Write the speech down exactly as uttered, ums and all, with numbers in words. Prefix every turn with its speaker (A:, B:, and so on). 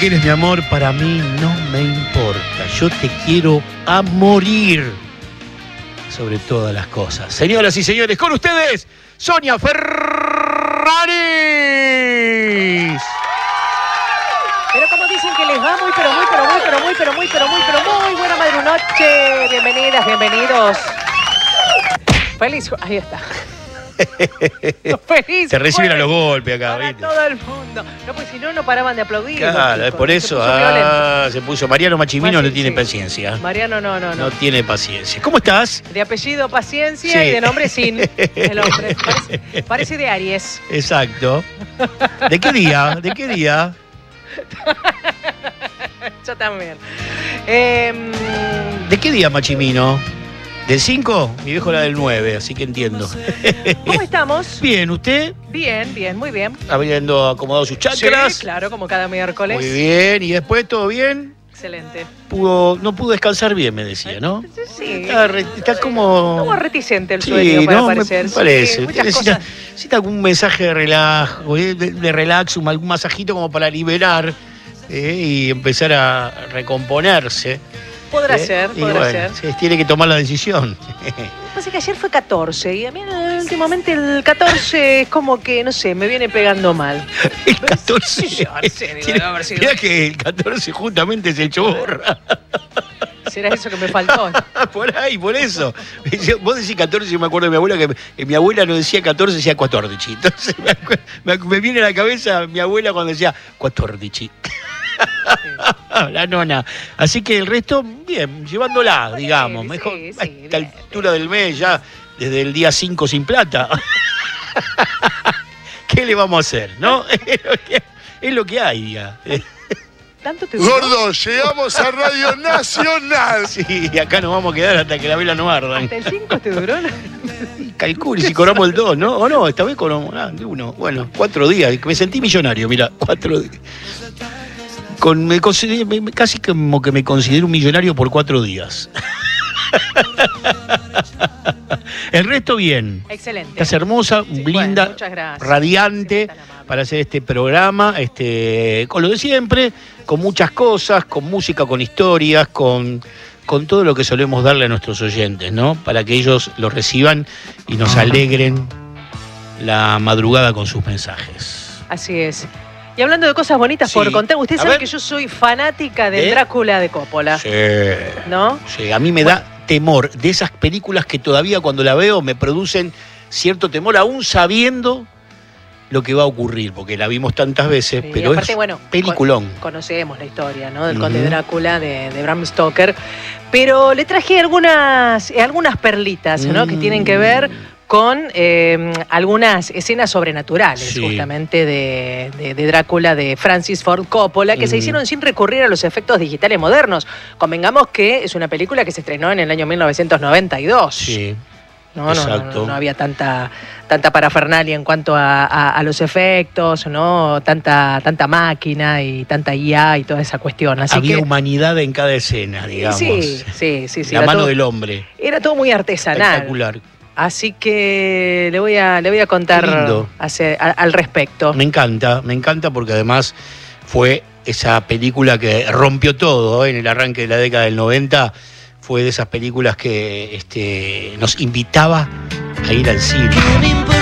A: quieres, mi amor, para mí no me importa. Yo te quiero a morir sobre todas las cosas. Señoras y señores, con ustedes, Sonia Ferraris.
B: Pero como dicen que les va muy, pero muy, pero muy, pero muy, pero muy, pero muy, pero muy buena madrunoche. Bienvenidas, bienvenidos. Feliz, ahí está. Feliz.
A: Se reciben a los golpes acá,
B: para
A: ¿viste?
B: todo el mundo. No, pues si no, no paraban de aplaudir.
A: Claro, es por eso.
B: Se puso
A: Ah, se puso. Mariano Machimino
B: Machín,
A: no tiene
B: sí.
A: paciencia.
B: Mariano, no, no, no.
A: No tiene paciencia. ¿Cómo estás?
B: De apellido Paciencia
A: Sí.
B: y de nombre Sin. El hombre. Parece, parece de Aries.
A: Exacto. ¿De qué día? ¿De qué día?
B: Yo también. Eh,
A: ¿De qué día, Machimino? ¿Del cinco? Mi viejo era del nueve, así que entiendo.
B: ¿Cómo estamos?
A: Bien, ¿usted?
B: Bien, bien, muy bien.
A: Habiendo acomodado sus chakras.
B: Sí, claro, como cada miércoles.
A: Muy bien. ¿Y después todo bien?
B: Excelente.
A: Pudo, no pudo descansar bien, me decía, ¿no?
B: Sí.
A: Está, re- está como...
B: Como reticente el
A: Sí,
B: sueño, para
A: no, me
B: parecer.
A: parece.
B: Sí, muchas
A: necesita,
B: cosas.
A: necesita algún mensaje de relajo, eh, de, de relax, un- algún masajito como para liberar eh, y empezar a recomponerse.
B: Podrá
A: eh,
B: ser,
A: y
B: podrá
A: bueno,
B: ser.
A: se tiene que tomar la decisión.
B: Pasa que ayer fue catorce y a mí eh, últimamente el catorce es como que, no sé, me viene pegando mal.
A: El catorce.
B: Sí, en serio,
A: Tiene-
B: debe haber sido.
A: Mirá que el catorce justamente se echó borra.
B: ¿Será eso que me faltó?
A: Por ahí, por eso. Yo- Vos decís catorce, yo me acuerdo de mi abuela, que, que mi abuela no decía catorce, decía catordici. Entonces me, acu- me, acu- me viene a la cabeza mi abuela cuando decía catordici. La nona. Así que el resto, bien, llevándola,
B: Bueno,
A: digamos.
B: sí,
A: Mejor
B: sí,
A: a
B: bien,
A: esta altura del mes, ya desde el día cinco sin plata. ¿Qué le vamos a hacer, no? Es lo que, es lo que hay, ya.
B: ¿Tanto te duró?
C: Gordo, llegamos a Radio Nacional.
A: Sí, acá nos vamos a quedar hasta que la vela no arda.
B: ¿Hasta el cinco te duró?
A: Calcule si cobramos el dos, ¿no? O no, esta vez cobramos ah, de uno. Bueno, cuatro días. Me sentí millonario, mira, cuatro días. Con, me consideré- me- casi como que me considero un millonario por cuatro días. El resto bien.
B: Excelente.
A: Estás hermosa, linda,
B: bueno, muchas gracias.
A: radiante
B: Sí, tan amable.
A: para hacer este programa, este, con lo de siempre, con muchas cosas, con música, con historias, con, con todo lo que solemos darle a nuestros oyentes, ¿no? Para que ellos lo reciban y nos alegren la madrugada con sus mensajes.
B: Así es. Y hablando de cosas bonitas
A: Sí.
B: por contar, usted
A: A
B: sabe
A: ver.
B: que yo soy fanática del
A: ¿Eh?
B: Drácula de Coppola,
A: Sí.
B: ¿no?
A: Sí, a mí me da temor de esas películas que todavía cuando la veo me producen cierto temor, aún sabiendo lo que va a ocurrir, porque la vimos tantas veces,
B: Sí,
A: pero
B: aparte,
A: es
B: bueno,
A: peliculón.
B: con- conocemos la historia, ¿no? Del
A: Ujú.
B: Conde Drácula de, de Bram Stoker, pero le traje algunas, eh, algunas perlitas, ¿no?
A: Mm.
B: Que tienen que ver con eh, algunas escenas sobrenaturales,
A: Sí.
B: justamente de, de- de Drácula de Francis Ford Coppola, que se
A: Ujú.
B: hicieron sin recurrir a los efectos digitales modernos. Convengamos que es una película que se estrenó en el año mil novecientos noventa y dos.
A: Sí.
B: No, no, no,
A: Exacto.
B: no, no había tanta, tanta parafernalia en cuanto a, a- a los efectos, ¿no? Tanta, tanta máquina y tanta I A y toda esa cuestión. Así
A: Había
B: que,
A: humanidad en cada escena, digamos.
B: sí, sí, sí, sí.
A: La
B: era
A: mano
B: todo-
A: del hombre.
B: Era todo muy artesanal.
A: Espectacular.
B: Así que le voy a, le voy a contar
A: Qué lindo.
B: hace- a- al respecto.
A: Me encanta, me encanta porque además fue esa película que rompió todo, ¿eh? En el arranque de la década del noventa. Fue de esas películas que este, nos invitaba a ir al cine.